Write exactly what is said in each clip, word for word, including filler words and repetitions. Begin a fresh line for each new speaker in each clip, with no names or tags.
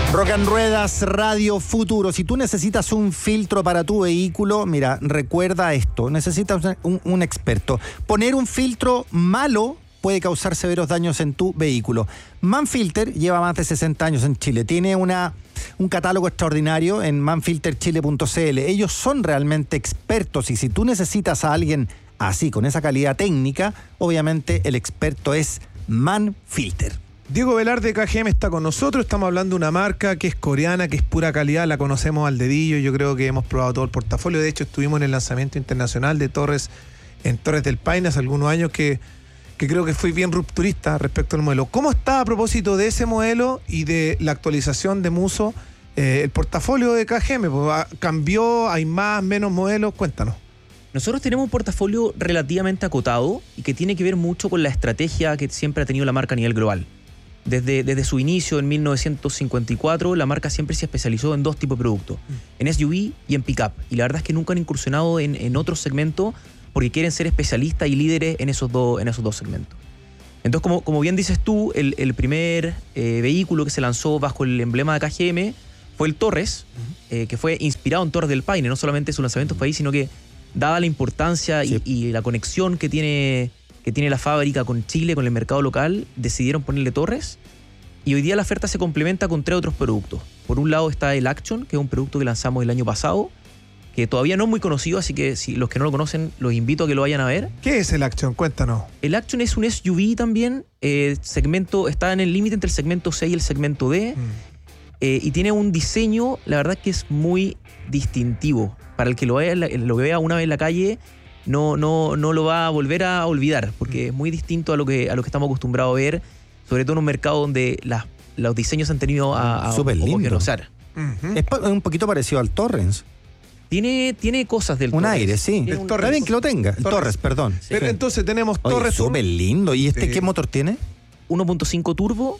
Rock and Ruedas Radio Futuro. Si tú necesitas un filtro para tu vehículo, mira, recuerda esto. Necesitas un, un experto. Poner un filtro malo puede causar severos daños en tu vehículo. Manfilter lleva más de sesenta años en Chile. Tiene una, un catálogo extraordinario en manfilter chile punto c l. Ellos son realmente expertos y si tú necesitas a alguien así, con esa calidad técnica, obviamente el experto es Manfilter.
Diego Velarde de K G M está con nosotros. Estamos hablando de una marca que es coreana, que es pura calidad, la conocemos al dedillo. Yo creo que hemos probado todo el portafolio. De hecho, estuvimos en el lanzamiento internacional de Torres en Torres del Paine hace algunos años que, que creo que fue bien rupturista respecto al modelo. ¿Cómo está a propósito de ese modelo y de la actualización de Muso eh, el portafolio de K G M? ¿Cambió? ¿Hay más, menos modelos? Cuéntanos.
Nosotros tenemos un portafolio relativamente acotado y que tiene que ver mucho con la estrategia que siempre ha tenido la marca a nivel global. Desde, desde su inicio en mil novecientos cincuenta y cuatro, la marca siempre se especializó en dos tipos de productos, en S U V y en pick-up. Y la verdad es que nunca han incursionado en, en otros segmentos porque quieren ser especialistas y líderes en esos, do, en esos dos segmentos. Entonces, como, como bien dices tú, el, el primer eh, vehículo que se lanzó bajo el emblema de K G M fue el Torres, uh-huh. eh, que fue inspirado en Torres del Paine. No solamente su lanzamiento fue ahí, sino que dada la importancia sí. y, y la conexión que tiene... que tiene la fábrica con Chile, con el mercado local, decidieron ponerle Torres y hoy día la oferta se complementa con tres otros productos. Por un lado está el Action, que es un producto que lanzamos el año pasado, que todavía no es muy conocido, así que si los que no lo conocen los invito a que lo vayan a ver.
¿Qué es el Action? Cuéntanos.
El Action es un S U V también, eh, segmento, está en el límite entre el segmento C y el segmento D, mm. eh, y tiene un diseño, la verdad que es muy distintivo. Para el que lo vea, lo vea una vez en la calle, No, no, no lo va a volver a olvidar, porque es muy distinto a lo que, a lo que estamos acostumbrados a ver, sobre todo en un mercado donde las, los diseños han tenido a, a homogeneizar.
Uh-huh. Es un poquito parecido al Torrens.
Tiene, tiene cosas del
Un
Torres.
aire, sí.
Tiene un-
Está bien que lo tenga. El
Torres.
Torres, perdón.
Sí. Pero entonces tenemos
Oye,
Torres.
súper lindo. ¿Y este
Sí.
qué motor tiene?
uno punto cinco turbo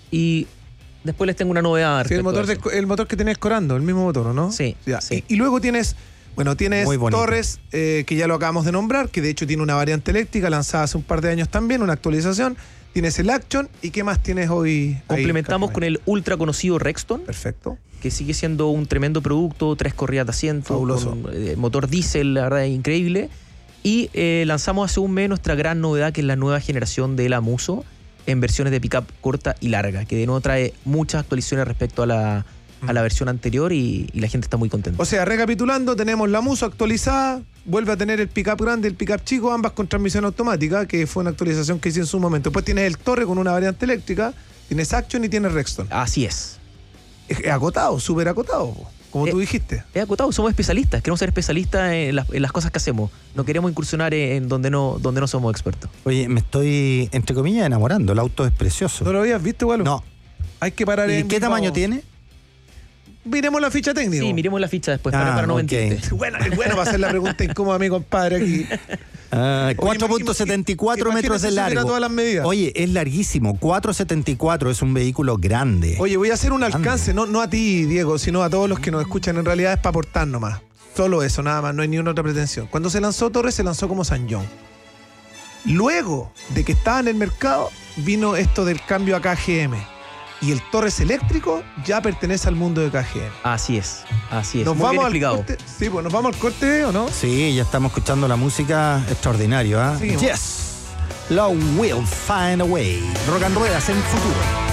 y después les tengo una novedad.
Sí, el,
respecto
motor
a eso.
de, el motor que tenés Corando, el mismo motor, ¿o no?
Sí,
Ya.
sí.
Y, y luego tienes, bueno, tienes
Muy bonito.
Torres, eh, que ya lo acabamos de nombrar, que de hecho tiene una variante eléctrica lanzada hace un par de años también, una actualización. Tienes el Action, ¿y qué más tienes hoy?
Complementamos con el ultra conocido Rexton,
Perfecto.
que sigue siendo un tremendo producto, tres corridas de asiento,
Fabuloso.
con, eh, motor diésel, la verdad es increíble. Y eh, lanzamos hace un mes nuestra gran novedad, que es la nueva generación de la Muso, en versiones de pickup corta y larga, que de nuevo trae muchas actualizaciones respecto a la, a la versión anterior y, y la gente está muy contenta.
O sea, recapitulando, tenemos la Muso actualizada, vuelve a tener el pickup grande y el pickup chico, ambas con transmisión automática, que fue una actualización que hice en su momento. Después tienes el Torre con una variante eléctrica, tienes Action y tienes Rexton.
Así es.
Es es acotado, súper acotado, po, como
Eh,
tú dijiste.
Es acotado, somos especialistas, queremos ser especialistas en las, en las cosas que hacemos. No queremos incursionar en, en donde, no, donde no somos expertos.
Oye, me estoy, entre comillas, enamorando. El auto es precioso.
¿No lo habías visto, Galo?
No.
Hay que parar
¿Y
en
qué
Bilbao.
tamaño tiene?
Miremos la ficha técnica.
Sí, miremos la ficha después
Ah,
para, para no
ok.
mentirte.
Bueno, es bueno para hacer la pregunta incómoda a mi compadre aquí.
Ah,
Oye,
cuatro punto setenta y cuatro
imagínate
metros de
si tuviera
largo.
todas las medidas.
Oye, es larguísimo. cuatro setenta y cuatro es un vehículo grande.
Oye, voy a hacer un
Grande.
alcance, no, no a ti, Diego, sino a todos los que nos escuchan. En realidad es para aportar nomás. Solo eso, nada más, no hay ni una otra pretensión. Cuando se lanzó Torres, se lanzó como San John. Luego de que estaba en el mercado, vino esto del cambio a K G M. Y el Torres eléctrico ya pertenece al mundo de K G M.
Así es, así es.
Nos
Muy
vamos
bien
al
explicado.
corte. Sí, pues nos vamos al corte, ¿o no?
Sí, ya estamos escuchando la música extraordinario, ¿ah?
Seguimos.
Yes. Love will find a way. Rock and Ruedas en futuro.